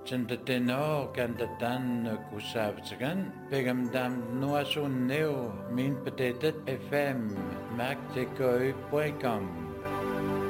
Tjentateno kantatan kusavtsagan pegamdam nuasun neo min patetet fm mactecoy.com